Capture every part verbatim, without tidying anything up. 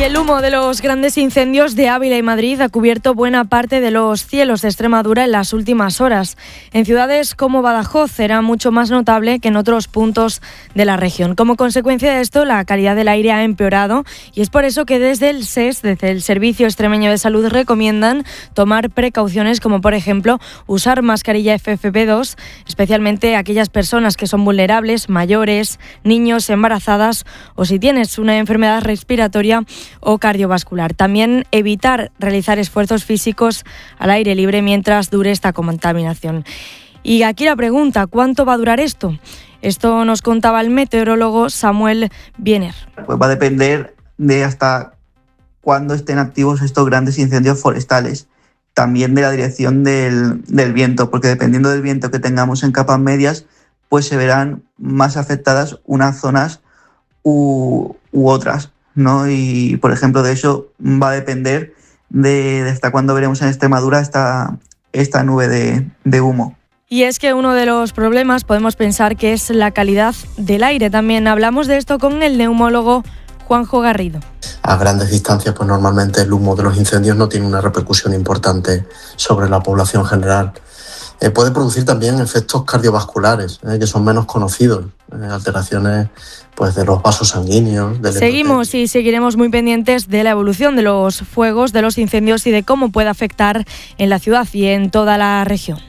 el humo de los grandes incendios de Ávila y Madrid ha cubierto buena parte de los cielos de Extremadura en las últimas horas. En ciudades como Badajoz era mucho más notable que en otros puntos de la región. Como consecuencia de esto, la calidad del aire ha empeorado y es por eso que desde el S E S, desde el Servicio Extremeño de Salud, recomiendan tomar precauciones como, por ejemplo, usar mascarilla F F P dos, especialmente aquellas personas que son vulnerables, mayores, niños, embarazadas o si tienes una enfermedad respiratoria o cardiovascular. También evitar realizar esfuerzos físicos al aire libre mientras dure esta contaminación. Y aquí la pregunta, ¿cuánto va a durar esto? Esto nos contaba el meteorólogo Samuel Biener. Pues va a depender de hasta cuándo estén activos estos grandes incendios forestales. También de la dirección del, del viento, porque dependiendo del viento que tengamos en capas medias, pues se verán más afectadas unas zonas u, u otras, ¿no? Y, por ejemplo, de eso va a depender de, de hasta cuándo veremos en Extremadura esta, esta nube de, de humo. Y es que uno de los problemas podemos pensar que es la calidad del aire. También hablamos de esto con el neumólogo Juanjo Garrido. A grandes distancias, pues normalmente el humo de los incendios no tiene una repercusión importante sobre la población general. Eh, puede producir también efectos cardiovasculares, eh, que son menos conocidos, eh, alteraciones pues, de los vasos sanguíneos. Del Seguimos y seguiremos muy pendientes de la evolución de los fuegos, de los incendios y de cómo puede afectar en la ciudad y en toda la región.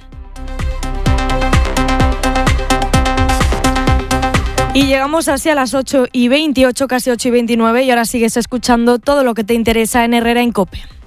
Y llegamos así a las ocho y veintiocho, casi ocho y veintinueve, y ahora sigues escuchando todo lo que te interesa en Herrera en COPE.